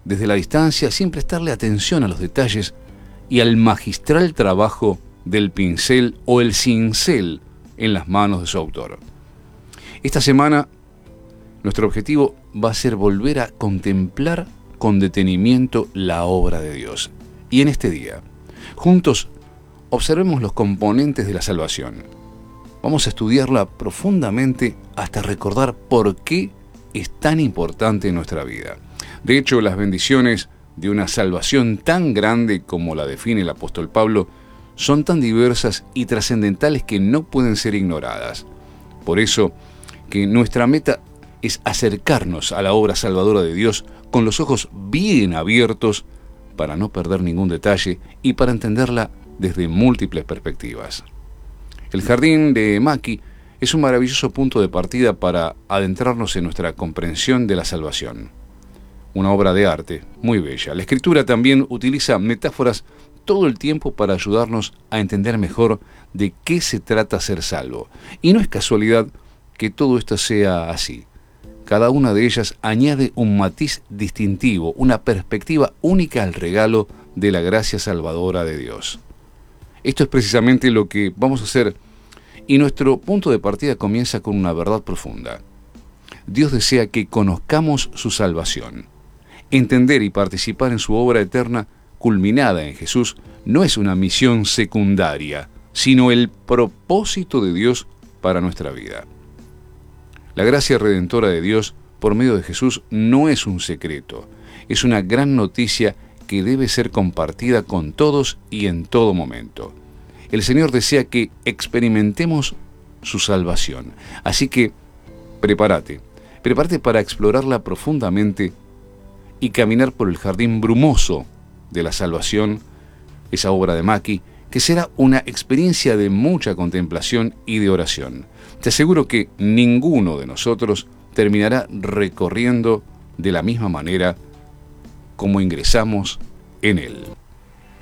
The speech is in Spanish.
desde la distancia, sin prestarle atención a los detalles y al magistral trabajo del pincel o el cincel en las manos de su autor. Esta semana, nuestro objetivo va a ser volver a contemplar con detenimiento la obra de Dios. Y en este día, juntos, observemos los componentes de la salvación. Vamos a estudiarla profundamente hasta recordar por qué es tan importante en nuestra vida. De hecho, las bendiciones de una salvación tan grande como la define el apóstol Pablo son tan diversas y trascendentales que no pueden ser ignoradas. Por eso, que nuestra meta es acercarnos a la obra salvadora de Dios con los ojos bien abiertos para no perder ningún detalle y para entenderla desde múltiples perspectivas. El jardín de Maki es un maravilloso punto de partida para adentrarnos en nuestra comprensión de la salvación. Una obra de arte muy bella. La Escritura también utiliza metáforas todo el tiempo para ayudarnos a entender mejor de qué se trata ser salvo. Y no es casualidad que todo esto sea así. Cada una de ellas añade un matiz distintivo, una perspectiva única al regalo de la gracia salvadora de Dios. Esto es precisamente lo que vamos a hacer, y nuestro punto de partida comienza con una verdad profunda. Dios desea que conozcamos su salvación. Entender y participar en su obra eterna, culminada en Jesús, no es una misión secundaria, sino el propósito de Dios para nuestra vida. La gracia redentora de Dios por medio de Jesús no es un secreto, es una gran noticia que debe ser compartida con todos y en todo momento. El Señor desea que experimentemos su salvación, así que prepárate para explorarla profundamente y caminar por el jardín brumoso de la salvación, esa obra de Maki, que será una experiencia de mucha contemplación y de oración. Te aseguro que ninguno de nosotros terminará recorriendo de la misma manera como ingresamos en él.